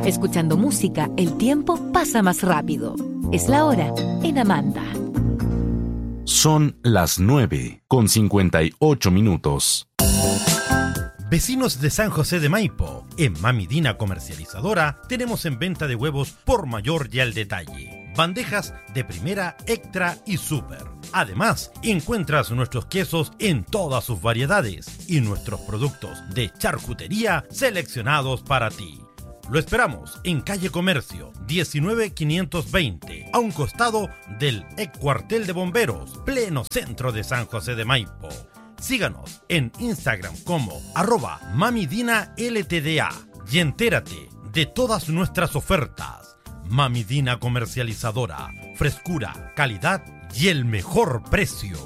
Escuchando música, el tiempo pasa más rápido. Es la hora en Amanda. Son las 9:58. Vecinos de San José de Maipo, en Mami Dina Comercializadora tenemos en venta de huevos por mayor y al detalle. Bandejas de primera, extra y super. Además, encuentras nuestros quesos en todas sus variedades y nuestros productos de charcutería seleccionados para ti. Lo esperamos en calle Comercio 19520, a un costado del ex cuartel de bomberos, pleno centro de San José de Maipo. Síganos en Instagram como @mamidinaltda y entérate de todas nuestras ofertas. Mami Dina Comercializadora, frescura, calidad y el mejor precio.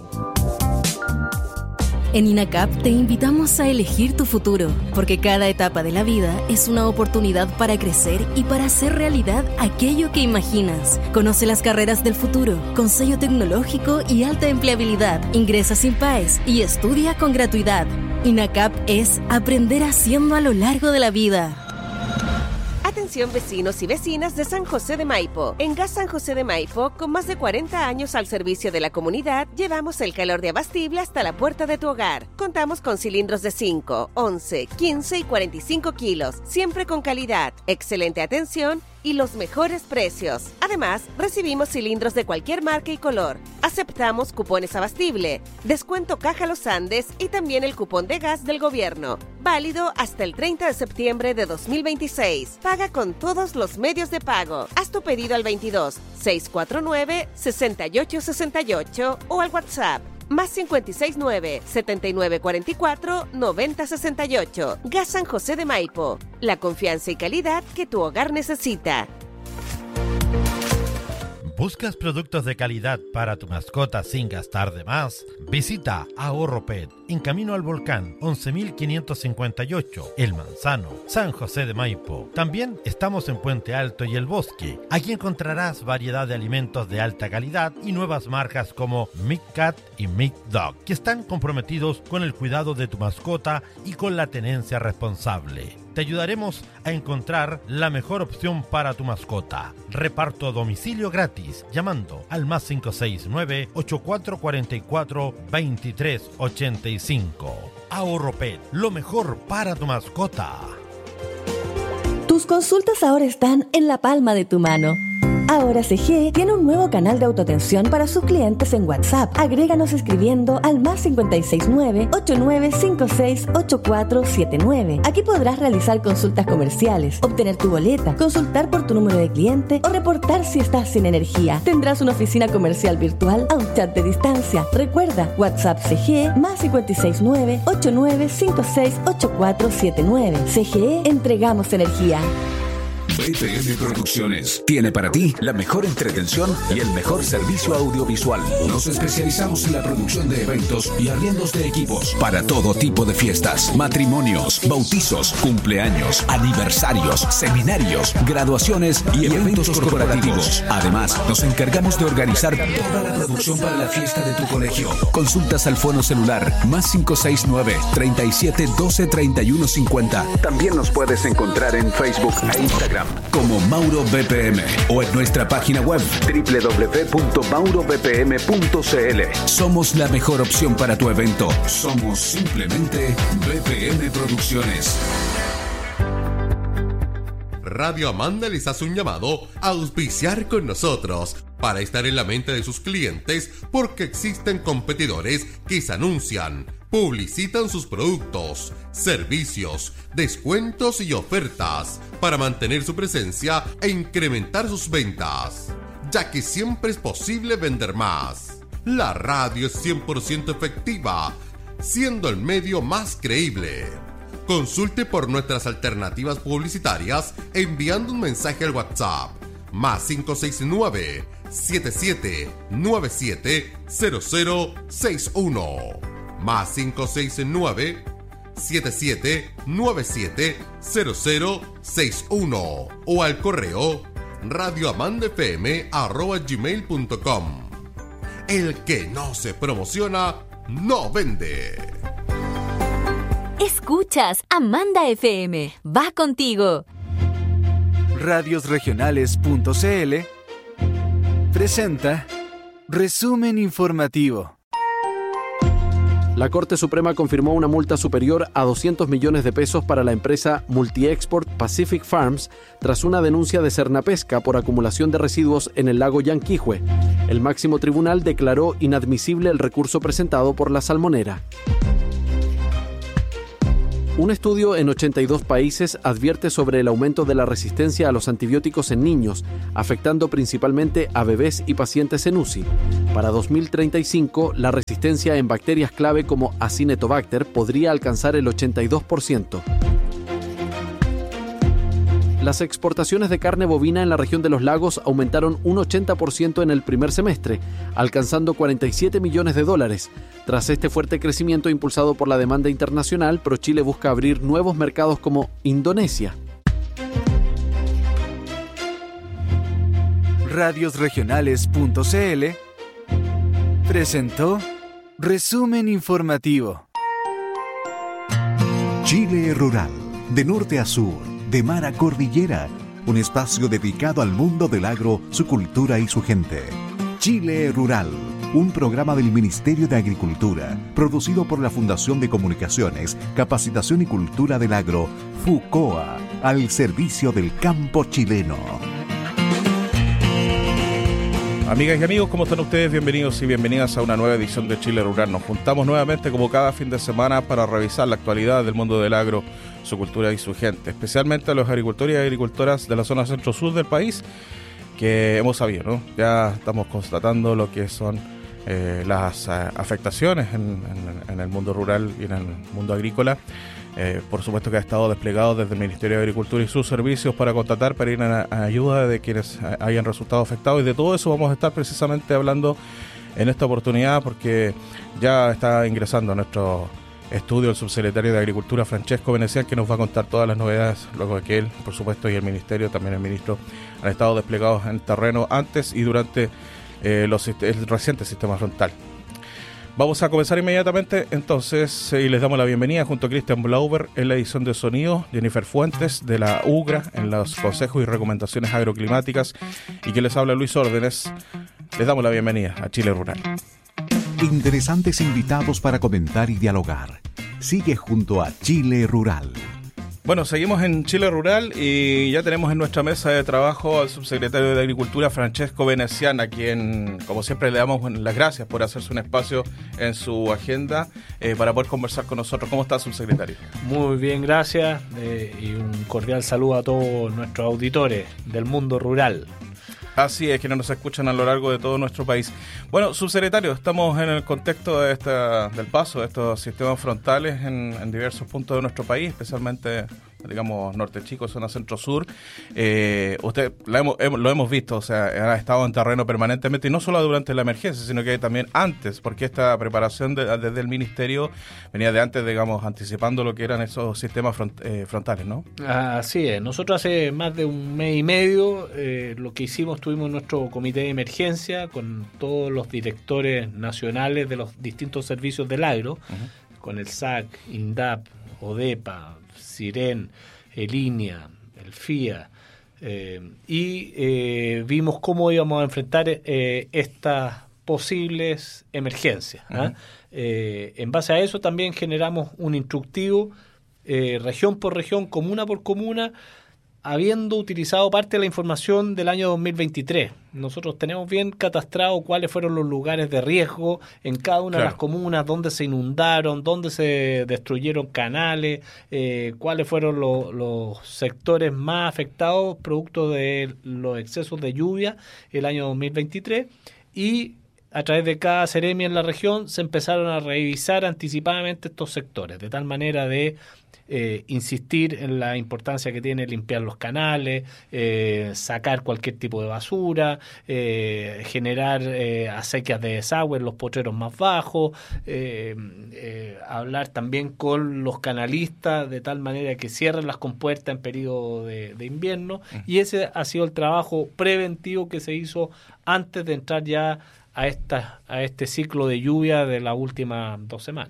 En INACAP te invitamos a elegir tu futuro, porque cada etapa de la vida es una oportunidad para crecer y para hacer realidad aquello que imaginas. Conoce las carreras del futuro, con sello tecnológico y alta empleabilidad. Ingresa sin PAES y estudia con gratuidad. INACAP es aprender haciendo a lo largo de la vida. Atención vecinos y vecinas de San José de Maipo. En Gas San José de Maipo, con más de 40 años al servicio de la comunidad, llevamos el calor de abastible hasta la puerta de tu hogar. Contamos con cilindros de 5, 11, 15 y 45 kilos, siempre con calidad, excelente atención y los mejores precios. Además, recibimos cilindros de cualquier marca y color. Aceptamos cupones abastible, descuento Caja Los Andes y también el cupón de gas del gobierno. Válido hasta el 30 de septiembre de 2026. Paga con todos los medios de pago. Haz tu pedido al 22 649 6868 o al WhatsApp más 569 7944 9068. Gas San José de Maipo. La confianza y calidad que tu hogar necesita. ¿Buscas productos de calidad para tu mascota sin gastar de más? Visita Ahorro Pet en Camino al Volcán 11.558, El Manzano, San José de Maipo. También estamos en Puente Alto y El Bosque. Aquí encontrarás variedad de alimentos de alta calidad y nuevas marcas como Mick Cat y Mick Dog, que están comprometidos con el cuidado de tu mascota y con la tenencia responsable. Te ayudaremos a encontrar la mejor opción para tu mascota. Reparto a domicilio gratis llamando al más 569-8444-2385. Ahorro Pet, lo mejor para tu mascota. Tus consultas ahora están en la palma de tu mano. Ahora CG tiene un nuevo canal de autoatención para sus clientes en WhatsApp. Agréganos escribiendo al más 569-8956-8479. Aquí podrás realizar consultas comerciales, obtener tu boleta, consultar por tu número de cliente o reportar si estás sin energía. Tendrás una oficina comercial virtual a un chat de distancia. Recuerda, WhatsApp CG más 569-8956-8479. CGE, entregamos energía. BPM Producciones tiene para ti la mejor entretención y el mejor servicio audiovisual. Nos especializamos en la producción de eventos y arriendos de equipos para todo tipo de fiestas, matrimonios, bautizos, cumpleaños, aniversarios, seminarios, graduaciones y eventos corporativos. Además, nos encargamos de organizar toda la producción para la fiesta de tu colegio. Consultas al fono celular más 569-3712-3150. También nos puedes encontrar en Facebook e Instagram como Mauro BPM o en nuestra página web www.maurobpm.cl. Somos la mejor opción para tu evento. Somos simplemente BPM Producciones. Radio Amanda les hace un llamado a auspiciar con nosotros para estar en la mente de sus clientes, porque existen competidores que se anuncian, publicitan sus productos, servicios, descuentos y ofertas para mantener su presencia e incrementar sus ventas, ya que siempre es posible vender más. La radio es 100% efectiva, siendo el medio más creíble. Consulte por nuestras alternativas publicitarias enviando un mensaje al WhatsApp más 569-7797-0061 más 569-7797-0061 o al correo radioamandafm@gmail.com. El que no se promociona no vende. Escuchas Amanda FM. Va contigo. Radiosregionales.cl presenta Resumen Informativo. La Corte Suprema confirmó una multa superior a 200 millones de pesos para la empresa Multi-Export Pacific Farms tras una denuncia de Cernapesca por acumulación de residuos en el lago Yanquihue. El máximo tribunal declaró inadmisible el recurso presentado por la salmonera. Un estudio en 82 países advierte sobre el aumento de la resistencia a los antibióticos en niños, afectando principalmente a bebés y pacientes en UCI. Para 2035, la resistencia en bacterias clave como Acinetobacter podría alcanzar el 82%. Las exportaciones de carne bovina en la región de los lagos aumentaron un 80% en el primer semestre, alcanzando $47 millones. Tras este fuerte crecimiento impulsado por la demanda internacional, ProChile busca abrir nuevos mercados como Indonesia. Radiosregionales.cl presentó Resumen Informativo. Chile Rural, de norte a sur, de mar a cordillera, un espacio dedicado al mundo del agro, su cultura y su gente. Chile Rural, un programa del Ministerio de Agricultura, producido por la Fundación de Comunicaciones, Capacitación y Cultura del Agro, FUCOA, al servicio del campo chileno. Amigas y amigos, ¿cómo están ustedes? Bienvenidos y bienvenidas a una nueva edición de Chile Rural. Nos juntamos nuevamente como cada fin de semana para revisar la actualidad del mundo del agro, su cultura y su gente, especialmente a los agricultores y agricultoras de la zona centro-sur del país, que hemos sabido, ¿no? Ya estamos constatando lo que son las afectaciones en el mundo rural y en el mundo agrícola. Por supuesto que ha estado desplegado desde el Ministerio de Agricultura y sus servicios para contratar, para ir a ayuda de quienes hayan resultado afectados, y de todo eso vamos a estar precisamente hablando en esta oportunidad, porque ya está ingresando a nuestro estudio el subsecretario de Agricultura, Francesco Venecián, que nos va a contar todas las novedades, luego de que él, por supuesto, y el Ministerio, también el Ministro, han estado desplegados en el terreno antes y durante el reciente sistema frontal. Vamos a comenzar inmediatamente entonces y les damos la bienvenida junto a Cristian Blauber en la edición de sonido, Jennifer Fuentes de la UGRA en los consejos y recomendaciones agroclimáticas, y que les habla Luis Órdenes. Les damos la bienvenida a Chile Rural. Interesantes invitados para comentar y dialogar. Sigue junto a Chile Rural. Bueno, seguimos en Chile Rural y ya tenemos en nuestra mesa de trabajo al subsecretario de Agricultura, Francesco Venecián, a quien, como siempre, le damos las gracias por hacerse un espacio en su agenda para poder conversar con nosotros. ¿Cómo está, subsecretario? Muy bien, gracias, y un cordial saludo a todos nuestros auditores del mundo rural. Así es, que nos escuchan a lo largo de todo nuestro país. Bueno, subsecretario, estamos en el contexto de del paso de estos sistemas frontales en diversos puntos de nuestro país, especialmente, digamos, norte chico, zona centro-sur. Usted lo hemos visto, o sea, ha estado en terreno permanentemente, y no solo durante la emergencia, sino que también antes, porque esta preparación desde el Ministerio venía de antes, digamos, anticipando lo que eran esos sistemas frontales, ¿no? Así es. Nosotros hace más de un mes y medio lo que hicimos, tuvimos nuestro comité de emergencia con todos los directores nacionales de los distintos servicios del agro, con el SAC, INDAP, ODEPA, SIREN, el INIA, el FIA, y vimos cómo íbamos a enfrentar estas posibles emergencias. En base a eso también generamos un instructivo región por región, comuna por comuna, habiendo utilizado parte de la información del año 2023. Nosotros tenemos bien catastrado cuáles fueron los lugares de riesgo en cada una de las comunas, dónde se inundaron, dónde se destruyeron canales, cuáles fueron los sectores más afectados producto de los excesos de lluvia el año 2023, y a través de cada seremia en la región se empezaron a revisar anticipadamente estos sectores, de tal manera de insistir en la importancia que tiene limpiar los canales, sacar cualquier tipo de basura, generar acequias de desagüe en los potreros más bajos, hablar también con los canalistas de tal manera que cierren las compuertas en periodo de invierno, y ese ha sido el trabajo preventivo que se hizo antes de entrar ya a este ciclo de lluvia de las últimas 2 semanas.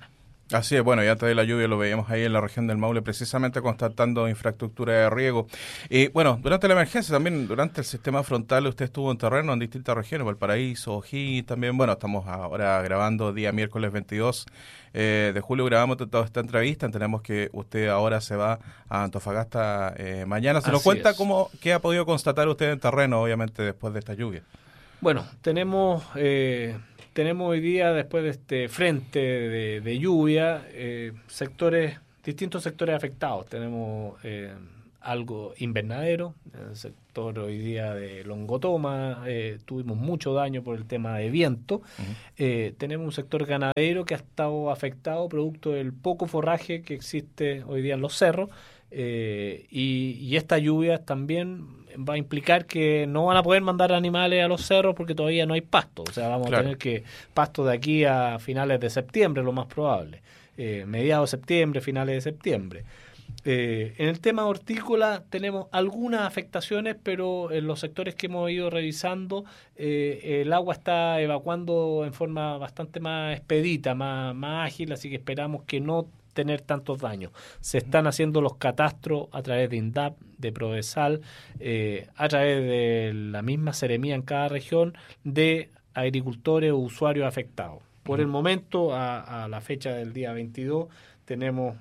Así es, bueno, y antes de la lluvia lo veíamos ahí en la región del Maule, precisamente constatando infraestructura de riego. Y bueno, durante la emergencia también, durante el sistema frontal, usted estuvo en terreno en distintas regiones, Valparaíso, O'Higgins también. Bueno, estamos ahora grabando día miércoles 22 de julio, grabamos toda esta entrevista. Entendemos que usted ahora se va a Antofagasta mañana. ¿Se nos cuenta qué ha podido constatar usted en terreno, obviamente, después de esta lluvia? Bueno, tenemos hoy día, después de este frente de lluvia, distintos sectores afectados. Tenemos algo invernadero, el sector hoy día de Longotoma, tuvimos mucho daño por el tema de viento. Tenemos un sector ganadero que ha estado afectado producto del poco forraje que existe hoy día en los cerros, y esta lluvia también va a implicar que no van a poder mandar animales a los cerros porque todavía no hay pasto. O sea, vamos a tener que pasto de aquí a finales de septiembre, lo más probable. Mediados de septiembre, finales de septiembre. En el tema hortícola tenemos algunas afectaciones, pero en los sectores que hemos ido revisando, el agua está evacuando en forma bastante más expedita, más ágil, así que esperamos que no tener tantos daños. Se están haciendo los catastros a través de INDAP, de Prodesal, a través de la misma seremía en cada región, de agricultores o usuarios afectados. Por el momento, a la fecha del día 22, tenemos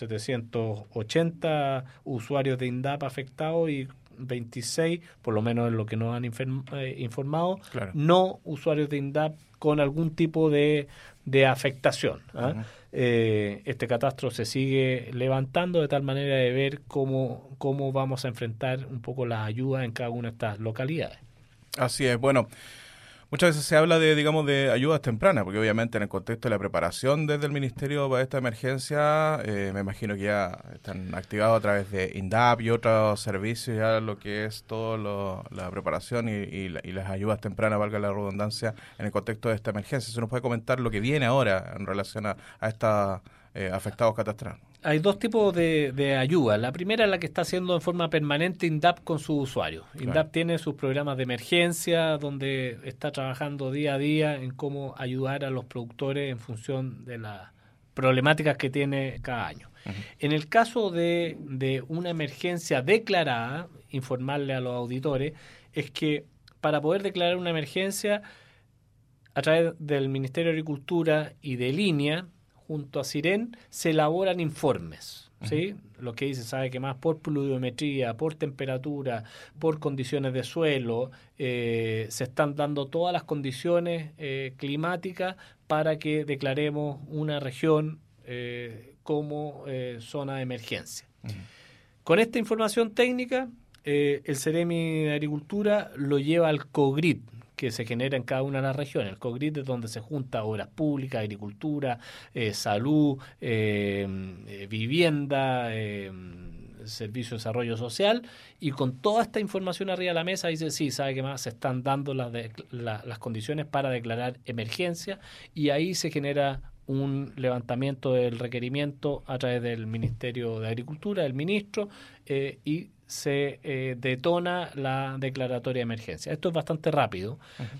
780 usuarios de INDAP afectados y 26, por lo menos es lo que nos han informado, no usuarios de INDAP con algún tipo de afectación. Este catastro se sigue levantando de tal manera de ver cómo vamos a enfrentar un poco las ayudas en cada una de estas localidades. Así es, bueno. Muchas veces se habla de ayudas tempranas, porque obviamente en el contexto de la preparación desde el Ministerio para esta emergencia, me imagino que ya están activados a través de INDAP y otros servicios, ya lo que es toda la preparación y las ayudas tempranas, valga la redundancia, en el contexto de esta emergencia. ¿Se nos puede comentar lo que viene ahora en relación a estos afectados catastrales? Hay dos tipos de ayuda. La primera es la que está haciendo en forma permanente INDAP con sus usuarios. INDAP tiene sus programas de emergencia donde está trabajando día a día en cómo ayudar a los productores en función de las problemáticas que tiene cada año. En el caso de una emergencia declarada, informarle a los auditores, es que para poder declarar una emergencia a través del Ministerio de Agricultura y de Línea, junto a Siren, se elaboran informes, ¿sí? Lo que dice, sabe que más por pluviometría, por temperatura, por condiciones de suelo, se están dando todas las condiciones climáticas para que declaremos una región como zona de emergencia. Con esta información técnica, el Ceremi de Agricultura lo lleva al COGRID, que se genera en cada una de las regiones. El COGRID es donde se junta obras públicas, agricultura, salud, vivienda, servicio de desarrollo social, y con toda esta información arriba de la mesa dice, sí, sabe que más se están dando las condiciones para declarar emergencia, y ahí se genera un levantamiento del requerimiento a través del Ministerio de Agricultura, del ministro, y se detona la declaratoria de emergencia. Esto es bastante rápido,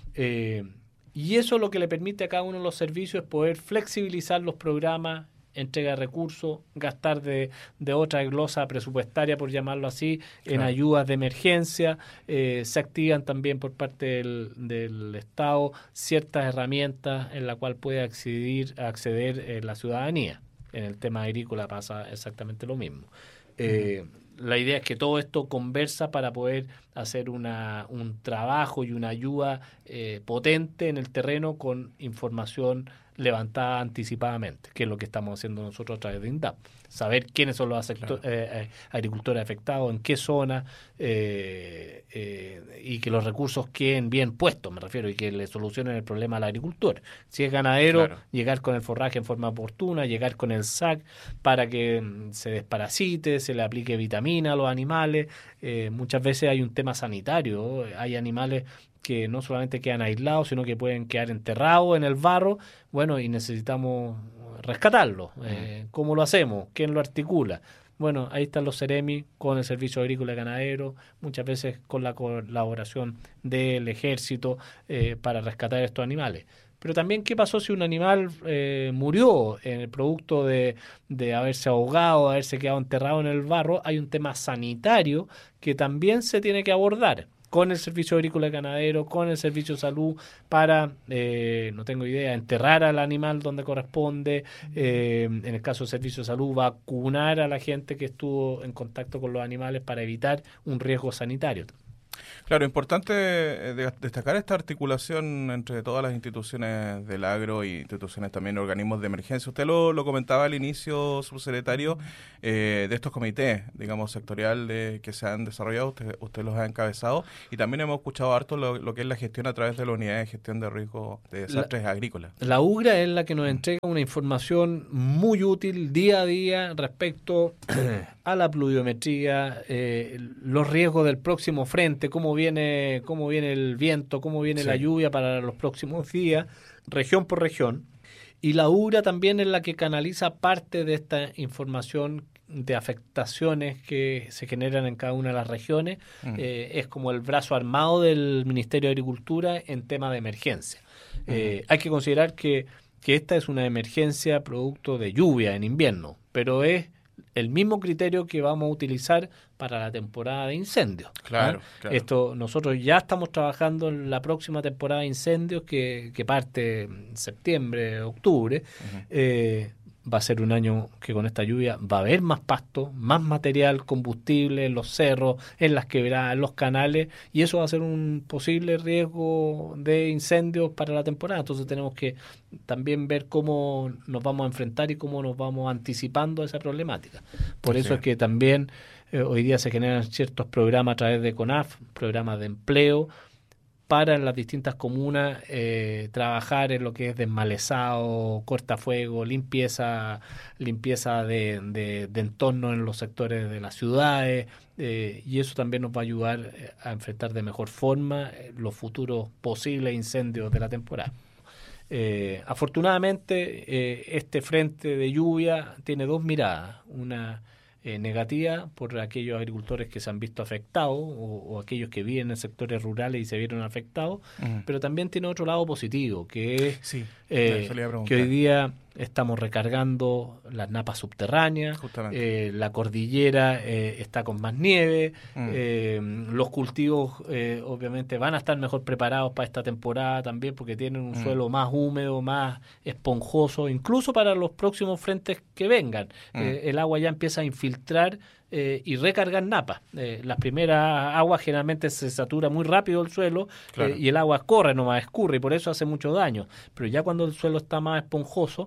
y eso lo que le permite a cada uno de los servicios es poder flexibilizar los programas, entrega de recursos, gastar de otra glosa presupuestaria, por llamarlo así, en ayudas de emergencia. Se activan también por parte del Estado ciertas herramientas en las cuales puede acceder la ciudadanía. En el tema agrícola pasa exactamente lo mismo. La idea es que todo esto conversa para poder hacer un trabajo y una ayuda potente en el terreno con información levantada anticipadamente, que es lo que estamos haciendo nosotros a través de INDAP. Saber quiénes son los agricultores afectados, en qué zona, y que los recursos queden bien puestos, me refiero, y que le solucionen el problema al agricultor. Si es ganadero, llegar con el forraje en forma oportuna, llegar con el SAC para que se desparasite, se le aplique vitamina a los animales. Muchas veces hay un tema sanitario, hay animales que no solamente quedan aislados, sino que pueden quedar enterrados en el barro, bueno, y necesitamos rescatarlos. ¿Cómo lo hacemos? ¿Quién lo articula? Bueno, ahí están los Ceremi con el Servicio Agrícola y Ganadero, muchas veces con la colaboración del Ejército para rescatar estos animales. pero también qué pasó si un animal murió en el producto de haberse ahogado, haberse quedado enterrado en el barro. Hay un tema sanitario que también se tiene que abordar con el Servicio Agrícola y Ganadero, con el Servicio de Salud, para, no tengo idea, enterrar al animal donde corresponde, en el caso del Servicio de Salud, vacunar a la gente que estuvo en contacto con los animales para evitar un riesgo sanitario. Claro, importante destacar esta articulación entre todas las instituciones del agro y instituciones también, organismos de emergencia. Usted lo comentaba al inicio, subsecretario, de estos comités, digamos, sectorial que se han desarrollado, usted los ha encabezado, y también hemos escuchado harto lo que es la gestión a través de la unidad de gestión de riesgos de desastres agrícolas. La UGRA es la que nos entrega una información muy útil día a día respecto a la pluviometría, los riesgos del próximo frente, cómo viene el viento, cómo viene la lluvia para los próximos días, región por región. Y la UGRA también es la que canaliza parte de esta información de afectaciones que se generan en cada una de las regiones. Es como el brazo armado del Ministerio de Agricultura en tema de emergencia. Hay que considerar que esta es una emergencia producto de lluvia en invierno, pero es el mismo criterio que vamos a utilizar para la temporada de incendios. Claro. Nosotros ya estamos trabajando en la próxima temporada de incendios que parte en septiembre, octubre. Va a ser un año que con esta lluvia va a haber más pasto, más material, combustible en los cerros, en las quebradas, en los canales, y eso va a ser un posible riesgo de incendios para la temporada. Entonces tenemos que también ver cómo nos vamos a enfrentar y cómo nos vamos anticipando a esa problemática. Por eso es que también hoy día se generan ciertos programas a través de CONAF, programas de empleo, para en las distintas comunas trabajar en lo que es desmalezado, cortafuego, limpieza de entorno en los sectores de las ciudades, y eso también nos va a ayudar a enfrentar de mejor forma los futuros posibles incendios de la temporada. Afortunadamente, este frente de lluvia tiene dos miradas, una negativa por aquellos agricultores que se han visto afectados o aquellos que viven en sectores rurales y se vieron afectados, pero también tiene otro lado positivo, que es que hoy día estamos recargando las napas subterráneas, la cordillera está con más nieve, los cultivos obviamente van a estar mejor preparados para esta temporada también porque tienen un suelo más húmedo, más esponjoso, incluso para los próximos frentes que vengan. El agua ya empieza a infiltrar y recargar napas. Las primeras aguas generalmente se satura muy rápido el suelo, y el agua corre, nomás escurre, y por eso hace mucho daño. Pero ya cuando el suelo está más esponjoso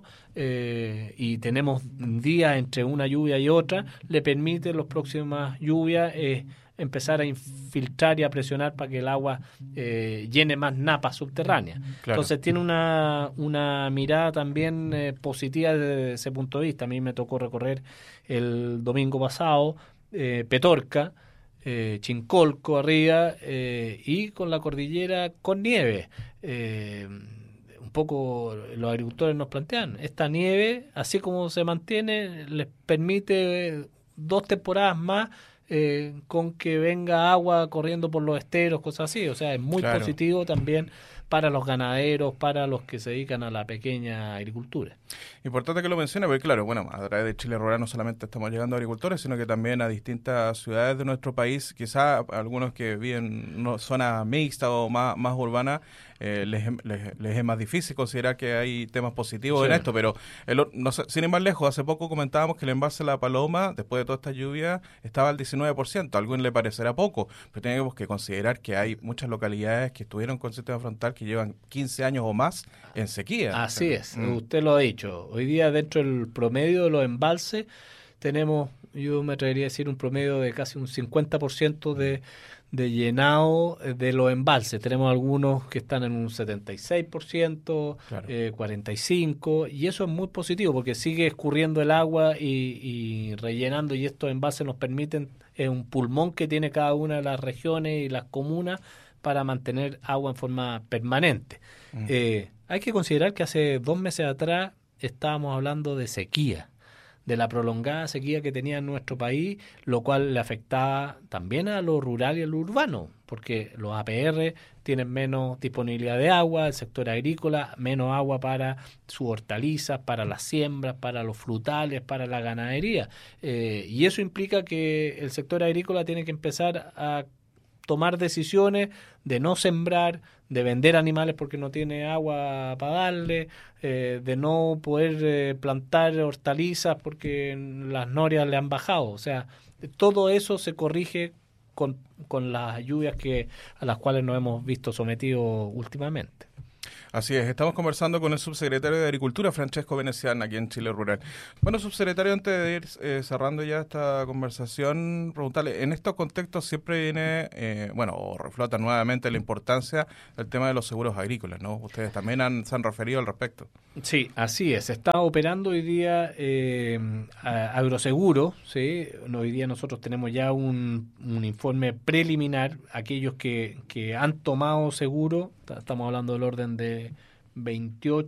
y tenemos días entre una lluvia y otra, le permite las próximas lluvias empezar a infiltrar y a presionar para que el agua llene más napas subterráneas. Entonces tiene una mirada también positiva desde ese punto de vista. A mí me tocó recorrer el domingo pasado Petorca, Chincolco arriba, y con la cordillera con nieve. Un poco los agricultores nos plantean, esta nieve, así como se mantiene, les permite 2 temporadas más con que venga agua corriendo por los esteros, cosas así. O sea, es muy positivo también para los ganaderos, para los que se dedican a la pequeña agricultura. Importante que lo mencione, porque claro, bueno, a través de Chile Rural no solamente estamos llegando a agricultores, sino que también a distintas ciudades de nuestro país, quizá algunos que viven en zonas mixtas o más urbanas, les es más difícil considerar que hay temas positivos en esto, pero no sé, sin ir más lejos, hace poco comentábamos que el embalse La Paloma, después de toda esta lluvia, estaba al 19%, a alguien le parecerá poco, pero tenemos que considerar que hay muchas localidades que estuvieron con sistema frontal que llevan 15 años o más en sequía. Así es, usted lo ha dicho. Hoy día dentro del promedio de los embalses tenemos, yo me atrevería a decir, un promedio de casi un 50% de llenado de los embalses. Tenemos algunos que están en un 76%, 45%, y eso es muy positivo porque sigue escurriendo el agua y rellenando, y estos embalses nos permiten, es un pulmón que tiene cada una de las regiones y las comunas para mantener agua en forma permanente. Hay que considerar que hace 2 meses atrás estábamos hablando de sequía de la prolongada sequía que tenía en nuestro país, lo cual le afectaba también a lo rural y a lo urbano, porque los APR tienen menos disponibilidad de agua, el sector agrícola menos agua para sus hortalizas, para las siembras, para los frutales, para la ganadería. Y eso implica que el sector agrícola tiene que empezar a tomar decisiones de no sembrar, de vender animales porque no tiene agua para darle, de no poder plantar hortalizas porque las norias le han bajado. O sea, todo eso se corrige con las lluvias a las cuales nos hemos visto sometidos últimamente. Así es, estamos conversando con el subsecretario de Agricultura, Francesco Venecián, aquí en Chile Rural. Bueno, subsecretario, antes de ir cerrando ya esta conversación, preguntarle, en estos contextos siempre viene, o reflota nuevamente la importancia del tema de los seguros agrícolas, ¿no? Ustedes también se han referido al respecto. Sí, así es, se está operando hoy día agroseguro, ¿sí? Hoy día nosotros tenemos ya un informe preliminar, aquellos que han tomado seguro, estamos hablando del orden de 28